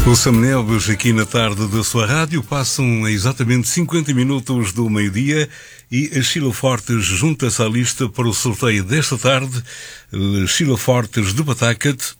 O Sam Neves aqui na tarde da sua rádio. Passam exatamente 50 minutos do meio-dia e a Sheila Fortes junta-se à lista para o sorteio desta tarde. Sheila Fortes de Patacate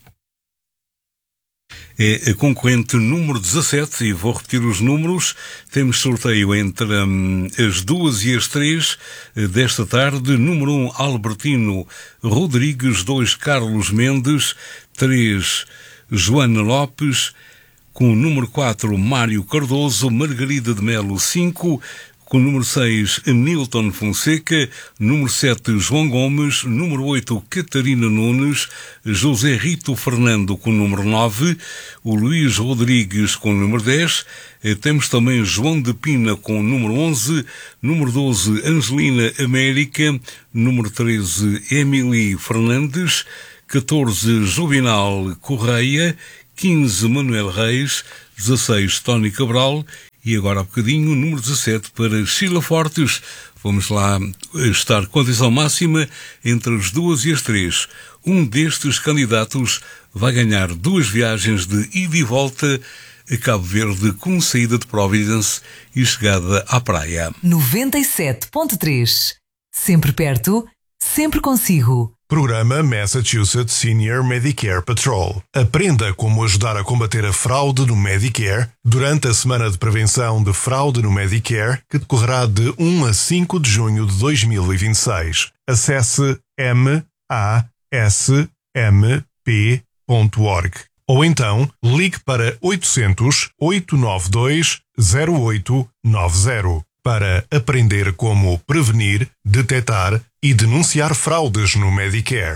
é a concorrente número 17 e vou repetir os números. Temos sorteio entre as 2 e as 3 desta tarde. Número 1, Albertino Rodrigues. 2, Carlos Mendes. 3, Joana Lopes. Com o número 4, Mário Cardoso. Margarida de Melo, 5. Com o número 6, Nilton Fonseca. Número 7, João Gomes. Número 8, Catarina Nunes. José Rito Fernando com o número 9. O Luís Rodrigues com o número 10. Temos também João de Pina com o número 11. Número 12, Angelina América. Número 13, Emily Fernandes. 14, Juvenal Correia. 15, Manuel Reis. 16, Tony Cabral. E agora há bocadinho, número 17 para Sheila Fortes. Vamos lá estar com atenção máxima entre as 2 e as 3. Um destes candidatos vai ganhar 2 viagens de ida e volta a Cabo Verde com saída de Providence e chegada à praia. 97.3. Sempre perto, sempre consigo. Programa Massachusetts Senior Medicare Patrol. Aprenda como ajudar a combater a fraude no Medicare durante a Semana de Prevenção de Fraude no Medicare, que decorrerá de 1 a 5 de junho de 2026. Acesse masmp.org ou então ligue para 800-892-0890 para aprender como prevenir, detectar e denunciar fraudes no Medicare.